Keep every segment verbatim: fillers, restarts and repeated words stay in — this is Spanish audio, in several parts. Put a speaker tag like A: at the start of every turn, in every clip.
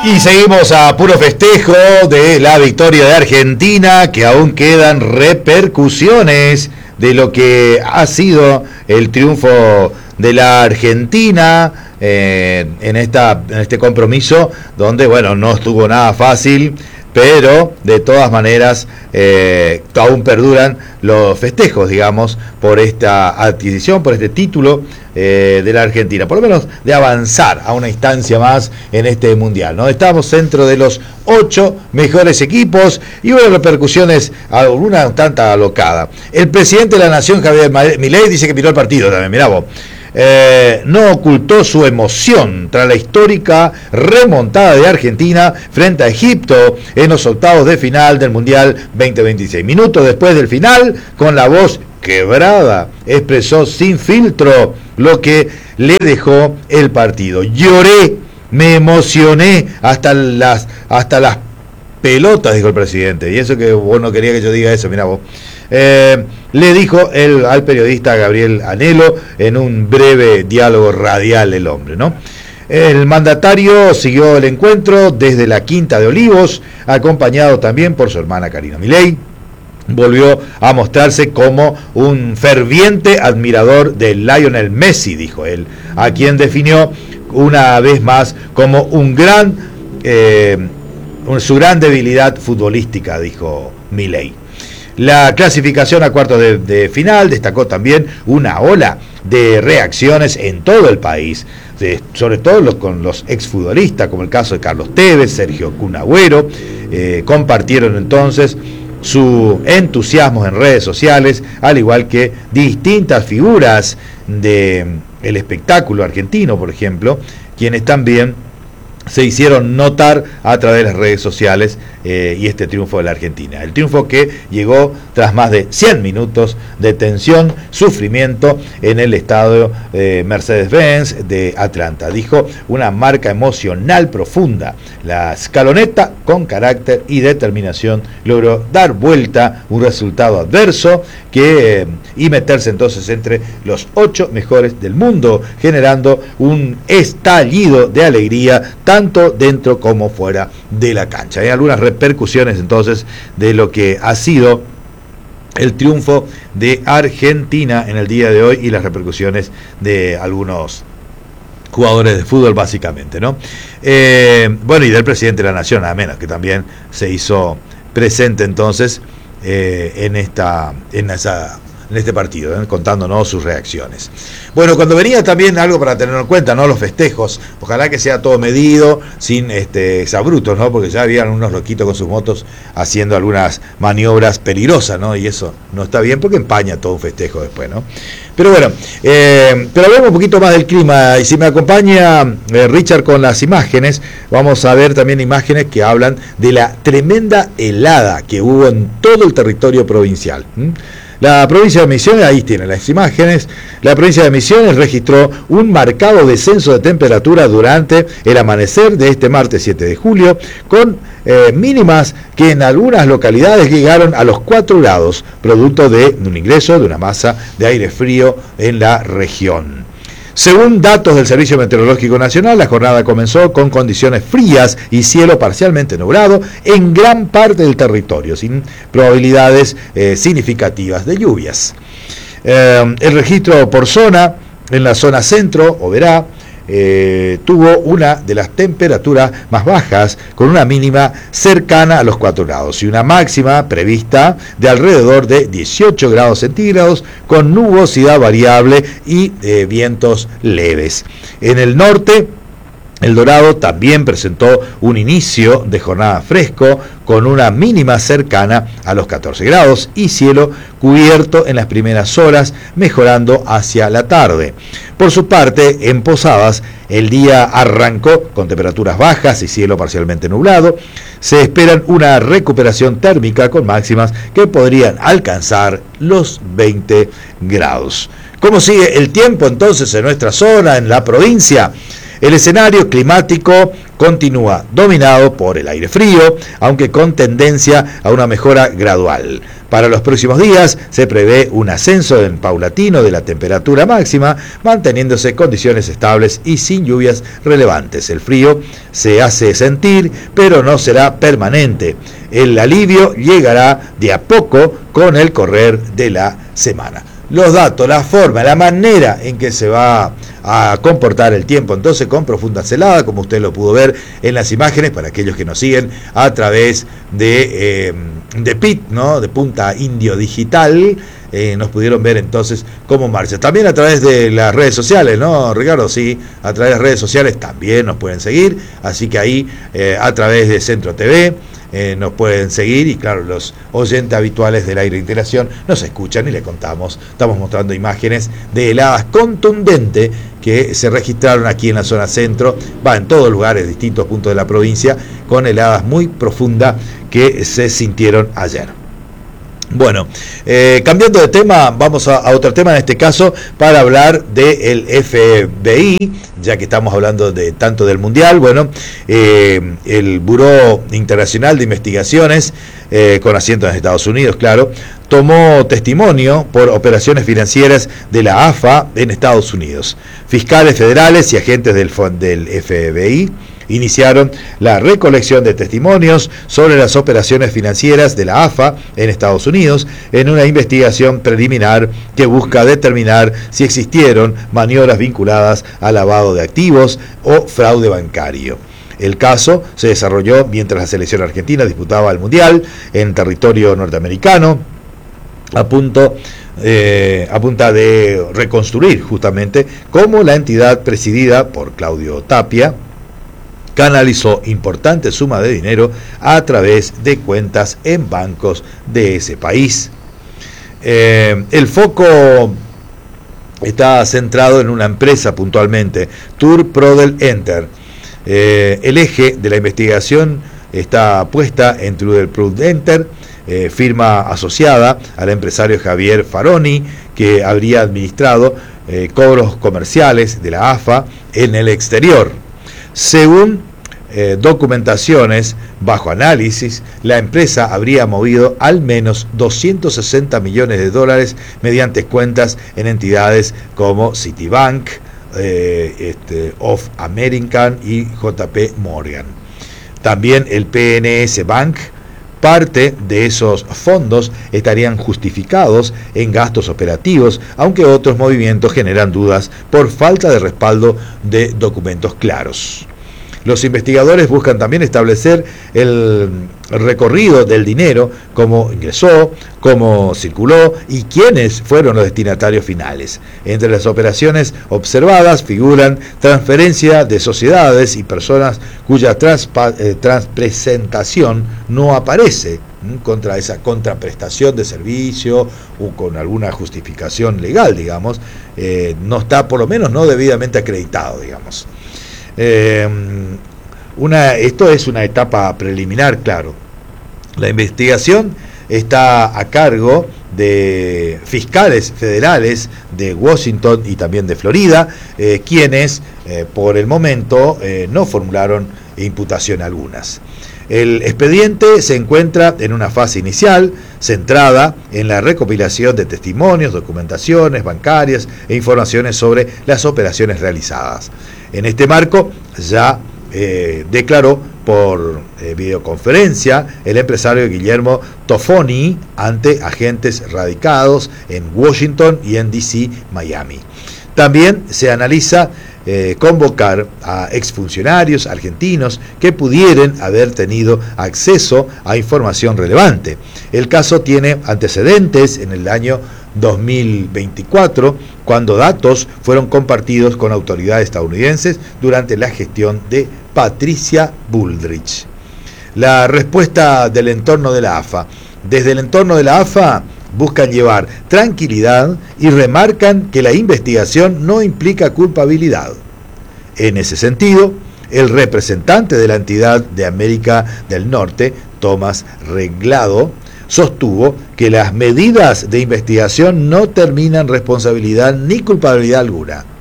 A: Y seguimos a puro festejo de la victoria de Argentina, que aún quedan repercusiones de lo que ha sido el triunfo de la Argentina eh, en, esta, en este compromiso, donde, bueno, no estuvo nada fácil, pero de todas maneras eh, aún perduran los festejos, digamos, por esta adquisición, por este título eh, de la Argentina, por lo menos de avanzar a una instancia más en este mundial, ¿no? Estamos dentro de los ocho mejores equipos y hubo repercusiones, alguna tanta alocada. El presidente de la Nación, Javier Milei, dice que miró el partido también, mirá vos. Eh, no ocultó su emoción tras la histórica remontada de Argentina frente a Egipto en los octavos de final del Mundial veinte veintiséis. Minutos después del final, con la voz quebrada, expresó sin filtro lo que le dejó el partido. Lloré, me emocioné hasta las, hasta las pelotas, dijo el presidente. Y eso que vos no querías que yo diga eso, mirá vos. Eh, le dijo el, al periodista Gabriel Anelo en un breve diálogo radial el hombre, ¿no? El mandatario siguió el encuentro desde la Quinta de Olivos, acompañado también por su hermana Karina Milei. Volvió a mostrarse como un ferviente admirador de Lionel Messi, dijo él, a quien definió una vez más como un gran, eh, su gran debilidad futbolística, dijo Milei. La clasificación a cuartos de, de final destacó también una ola de reacciones en todo el país, de, sobre todo los, con los exfutbolistas, como el caso de Carlos Tevez, Sergio Kun Agüero, eh, compartieron entonces su entusiasmo en redes sociales, al igual que distintas figuras del espectáculo argentino, por ejemplo, quienes también se hicieron notar a través de las redes sociales eh, y este triunfo de la Argentina. El triunfo que llegó tras más de cien minutos de tensión, sufrimiento en el estadio eh, Mercedes-Benz de Atlanta. Dijo, una marca emocional profunda. La escaloneta, con carácter y determinación, logró dar vuelta un resultado adverso que, eh, y meterse entonces entre los ocho mejores del mundo, generando un estallido de alegría tanto dentro como fuera de la cancha. Hay algunas repercusiones entonces de lo que ha sido el triunfo de Argentina en el día de hoy y las repercusiones de algunos jugadores de fútbol básicamente, ¿no? Eh, bueno, y del presidente de la Nación, nada menos, que también se hizo presente entonces eh, en esta en esa en este partido, ¿eh? Contándonos sus reacciones. Bueno, cuando venía también algo para tener en cuenta, ¿no? Los festejos, ojalá que sea todo medido, sin este exabrutos, ¿no? Porque ya habían unos loquitos con sus motos haciendo algunas maniobras peligrosas, ¿no? Y eso no está bien porque empaña todo un festejo después, ¿no? Pero bueno, eh, pero hablemos un poquito más del clima, y si me acompaña eh, Richard con las imágenes, vamos a ver también imágenes que hablan de la tremenda helada que hubo en todo el territorio provincial. ¿Mm? La provincia de Misiones, ahí tienen las imágenes, la provincia de Misiones registró un marcado descenso de temperatura durante el amanecer de este martes siete de julio, con eh, mínimas que en algunas localidades llegaron a los cuatro grados, producto de un ingreso de una masa de aire frío en la región. Según datos del Servicio Meteorológico Nacional, la jornada comenzó con condiciones frías y cielo parcialmente nublado en gran parte del territorio, sin probabilidades eh, significativas de lluvias. Eh, el registro por zona, en la zona centro, Oberá, Eh, tuvo una de las temperaturas más bajas, con una mínima cercana a los cuatro grados y una máxima prevista de alrededor de dieciocho grados centígrados, con nubosidad variable y eh, vientos leves. En el norte, El Dorado también presentó un inicio de jornada fresco, con una mínima cercana a los catorce grados y cielo cubierto en las primeras horas, mejorando hacia la tarde. Por su parte, en Posadas, el día arrancó con temperaturas bajas y cielo parcialmente nublado. Se esperan una recuperación térmica con máximas que podrían alcanzar los veinte grados. ¿Cómo sigue el tiempo entonces en nuestra zona, en la provincia? El escenario climático continúa dominado por el aire frío, aunque con tendencia a una mejora gradual. Para los próximos días se prevé un ascenso en paulatino de la temperatura máxima, manteniéndose condiciones estables y sin lluvias relevantes. El frío se hace sentir, pero no será permanente. El alivio llegará de a poco con el correr de la semana. Los datos, la forma, la manera en que se va a comportar el tiempo entonces con profundas heladas, como usted lo pudo ver en las imágenes, para aquellos que nos siguen a través de, eh, de P I T, ¿no? De Punta Indio Digital, eh, nos pudieron ver entonces cómo marcha. También a través de las redes sociales, ¿no, Ricardo? Sí, a través de las redes sociales también nos pueden seguir, así que ahí eh, a través de Centro T V, Eh, nos pueden seguir y claro, los oyentes habituales del Aire de Integración nos escuchan y les contamos, estamos mostrando imágenes de heladas contundentes que se registraron aquí en la zona centro, va en todos lugares, distintos puntos de la provincia, con heladas muy profundas que se sintieron ayer. Bueno, eh, cambiando de tema, vamos a, a otro tema en este caso para hablar del F B I, ya que estamos hablando de tanto del Mundial. Bueno, eh, el Buró Internacional de Investigaciones, eh, con asiento en Estados Unidos, claro, tomó testimonio por operaciones financieras de la A F A en Estados Unidos. Fiscales federales y agentes del, del F B I iniciaron la recolección de testimonios sobre las operaciones financieras de la A F A en Estados Unidos en una investigación preliminar que busca determinar si existieron maniobras vinculadas al lavado de activos o fraude bancario. El caso se desarrolló mientras la selección argentina disputaba el Mundial en territorio norteamericano, a punto eh, a punta de reconstruir justamente cómo la entidad presidida por Claudio Tapia canalizó importantes sumas de dinero a través de cuentas en bancos de ese país. Eh, el foco está centrado en una empresa puntualmente, Tour Prodel Enter. Eh, el eje de la investigación está puesta en Tour Prodel Enter, eh, firma asociada al empresario Javier Faroni, que habría administrado eh, cobros comerciales de la A F A en el exterior. Según eh, documentaciones bajo análisis, la empresa habría movido al menos doscientos sesenta millones de dólares mediante cuentas en entidades como Citibank, eh, este, Of American y J P Morgan. También el P N S Bank. Parte de esos fondos estarían justificados en gastos operativos, aunque otros movimientos generan dudas por falta de respaldo de documentos claros. Los investigadores buscan también establecer el recorrido del dinero, cómo ingresó, cómo circuló y quiénes fueron los destinatarios finales. Entre las operaciones observadas figuran transferencia de sociedades y personas cuya transpa, eh, transpresentación no aparece ¿m? contra esa contraprestación de servicio o con alguna justificación legal, digamos, eh, no está por lo menos no debidamente acreditado, digamos. Eh, una, esto es una etapa preliminar, claro. La investigación está a cargo de fiscales federales de Washington y también de Florida, eh, quienes eh, por el momento eh, no formularon imputación algunas. El expediente se encuentra en una fase inicial centrada en la recopilación de testimonios, documentaciones bancarias e informaciones sobre las operaciones realizadas. En este marco ya eh, declaró por eh, videoconferencia el empresario Guillermo Tofoni ante agentes radicados en Washington y en D C, Miami. También se analiza eh, convocar a exfuncionarios argentinos que pudieran haber tenido acceso a información relevante. El caso tiene antecedentes en el año dos mil veinticuatro, cuando datos fueron compartidos con autoridades estadounidenses durante la gestión de Patricia Bullrich. La respuesta del entorno de la A F A. Desde el entorno de la A F A buscan llevar tranquilidad y remarcan que la investigación no implica culpabilidad. En ese sentido, el representante de la entidad de América del Norte, Tomás Reglado, sostuvo que las medidas de investigación no terminan responsabilidad ni culpabilidad alguna.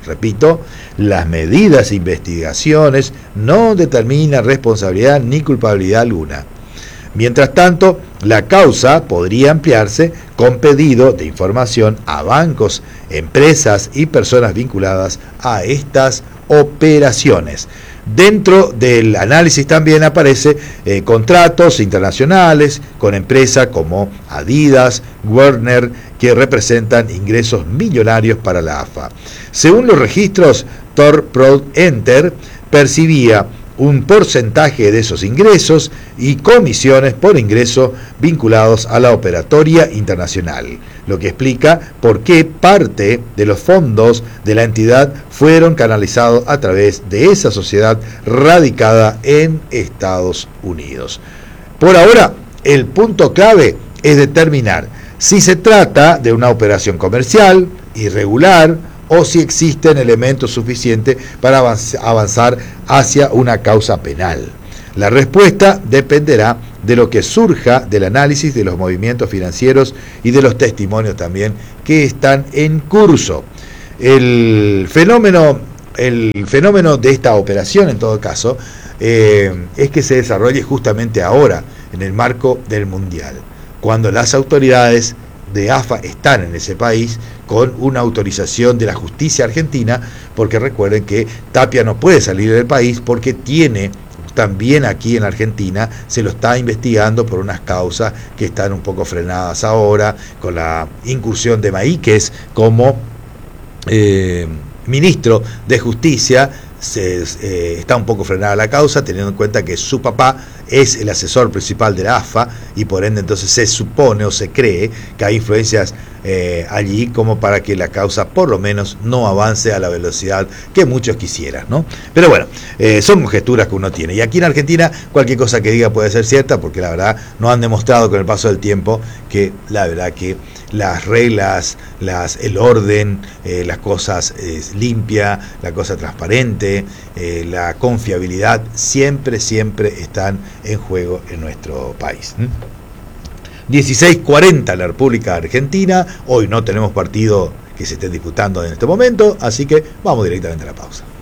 A: Repito, las medidas e investigaciones no determinan responsabilidad ni culpabilidad alguna. Mientras tanto, la causa podría ampliarse con pedido de información a bancos, empresas y personas vinculadas a estas operaciones. Dentro del análisis también aparece eh, contratos internacionales con empresas como Adidas, Werner, que representan ingresos millonarios para la A F A. Según los registros, Tor Pro Enter percibía un porcentaje de esos ingresos y comisiones por ingreso vinculados a la operatoria internacional, lo que explica por qué parte de los fondos de la entidad fueron canalizados a través de esa sociedad radicada en Estados Unidos. Por ahora, el punto clave es determinar si se trata de una operación comercial, irregular, o si existen elementos suficientes para avanzar hacia una causa penal. La respuesta dependerá de lo que surja del análisis de los movimientos financieros y de los testimonios también que están en curso. El fenómeno, el fenómeno de esta operación, en todo caso, eh, es que se desarrolle justamente ahora, en el marco del Mundial, cuando las autoridades de A F A están en ese país con una autorización de la justicia argentina, porque recuerden que Tapia no puede salir del país porque tiene también aquí en Argentina, se lo está investigando por unas causas que están un poco frenadas ahora, con la incursión de Maíquez como eh, ministro de Justicia. Se, eh, está un poco frenada la causa, teniendo en cuenta que su papá es el asesor principal de la A F A y por ende entonces se supone o se cree que hay influencias eh, allí como para que la causa por lo menos no avance a la velocidad que muchos quisieran, ¿no? Pero bueno, eh, son conjeturas que uno tiene, y aquí en Argentina cualquier cosa que diga puede ser cierta, porque la verdad no han demostrado con el paso del tiempo que la verdad que las reglas, las, el orden, eh, las cosas eh, limpias, la cosa transparente, eh, la confiabilidad, siempre, siempre están en juego en nuestro país. ¿Mm? dieciséis cuarenta en la República Argentina. Hoy no tenemos partido que se esté disputando en este momento, así que vamos directamente a la pausa.